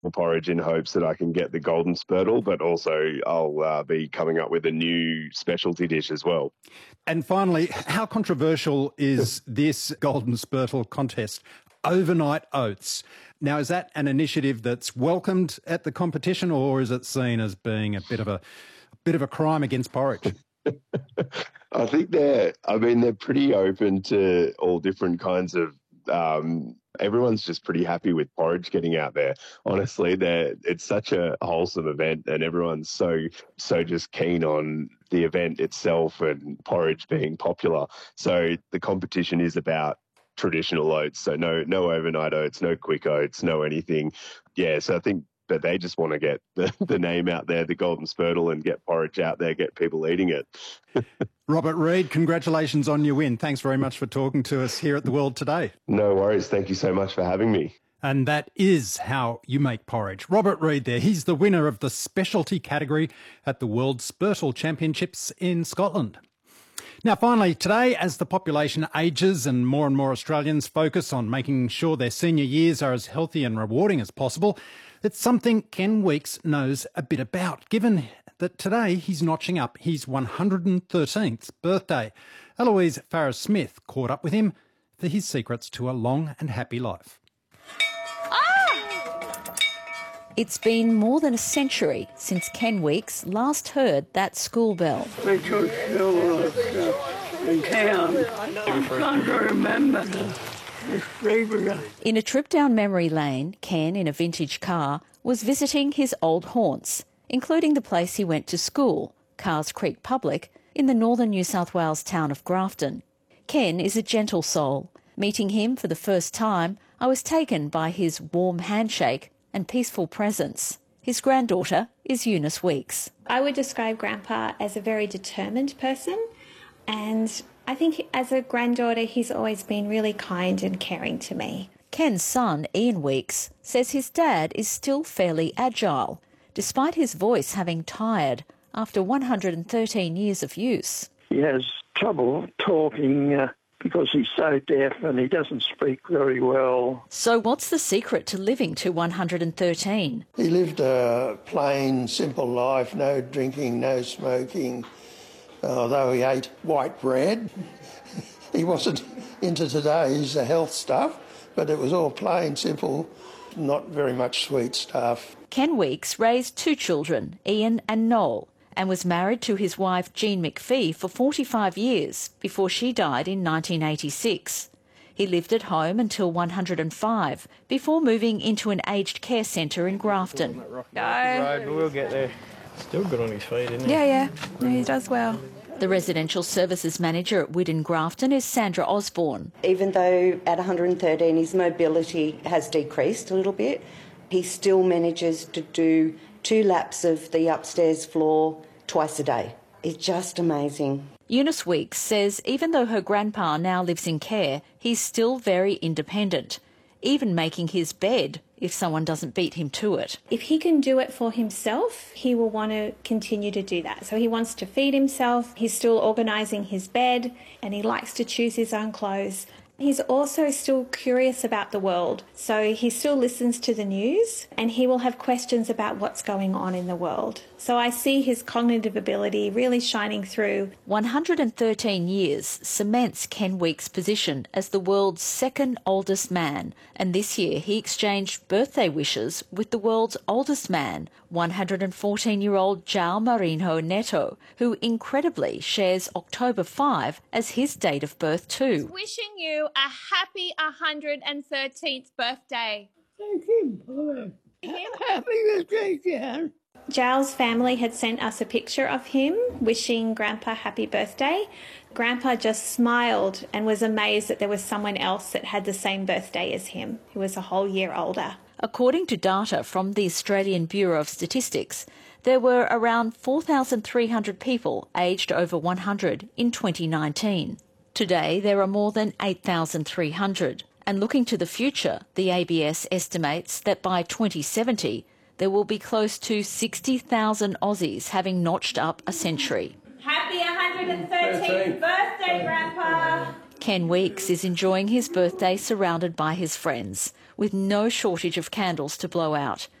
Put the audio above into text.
porridge in hopes that I can get the golden spurtle, but also I'll be coming up with a new specialty dish as well. And finally, how controversial is this golden spurtle contest? Overnight oats. Now, is that an initiative that's welcomed at the competition, or is it seen as being a bit of a crime against porridge? I think they're pretty open to all different kinds of. Everyone's just pretty happy with porridge getting out there. Honestly, it's such a wholesome event, and everyone's so just keen on the event itself and porridge being popular. So the competition is about traditional oats. So no overnight oats, no quick oats, no anything. Yeah, so I think that they just want to get the name out there, the golden spurtle, and get porridge out there, get people eating it. Robert Reid, congratulations on your win. Thanks very much for talking to us here at The World Today. No worries. Thank you so much for having me. And that is how you make porridge. Robert Reid there. He's the winner of the specialty category at the World Spurtle Championships in Scotland. Now, finally, today, as the population ages and more Australians focus on making sure their senior years are as healthy and rewarding as possible, it's something Ken Weeks knows a bit about, given that today he's notching up his 113th birthday. Eloise Farris-Smith caught up with him for his secrets to a long and happy life. It's been more than a century since Ken Weeks last heard that school bell. I took in town. I'm trying to remember the street. In a trip down memory lane, Ken, in a vintage car, was visiting his old haunts, including the place he went to school, Carrs Creek Public, in the northern New South Wales town of Grafton. Ken is a gentle soul. Meeting him for the first time, I was taken by his warm handshake and peaceful presence. His granddaughter is Eunice Weeks. I would describe Grandpa as a very determined person, and I think as a granddaughter he's always been really kind and caring to me. Ken's son, Ian Weeks, says his dad is still fairly agile, despite his voice having tired after 113 years of use. He has trouble talking because he's so deaf and he doesn't speak very well. So what's the secret to living to 113? He lived a plain, simple life, no drinking, no smoking, although he ate white bread. He wasn't into today's health stuff, but it was all plain, simple, not very much sweet stuff. Ken Weeks raised two children, Ian and Noel, and was married to his wife Jean McPhee for 45 years before she died in 1986. He lived at home until 105 before moving into an aged care centre in Grafton. No. We'll get there. Still good on his feet, isn't he? Yeah, he does well. The residential services manager at Widden Grafton is Sandra Osborne. Even though at 113 his mobility has decreased a little bit, he still manages to do 2 laps of the upstairs floor twice a day. It's just amazing. Eunice Weeks says even though her grandpa now lives in care, he's still very independent, even making his bed if someone doesn't beat him to it. If he can do it for himself, he will want to continue to do that. So he wants to feed himself, he's still organising his bed, and he likes to choose his own clothes. He's also still curious about the world, so he still listens to the news and he will have questions about what's going on in the world. So I see his cognitive ability really shining through. 113 years cements Ken Weeks' position as the world's second oldest man, and this year he exchanged birthday wishes with the world's oldest man, 114-year-old João Marinho Neto, who incredibly shares October 5 as his date of birth too. Wishing you a happy 113th birthday. Thank you. Happy birthday, Jan. João's family had sent us a picture of him wishing Grandpa happy birthday. Grandpa just smiled and was amazed that there was someone else that had the same birthday as him, who was a whole year older. According to data from the Australian Bureau of Statistics, there were around 4,300 people aged over 100 in 2019. Today, there are more than 8,300. And looking to the future, the ABS estimates that by 2070, there will be close to 60,000 Aussies having notched up a century. Happy 113th birthday, Grandpa! Ken Weeks is enjoying his birthday surrounded by his friends, with no shortage of candles to blow out.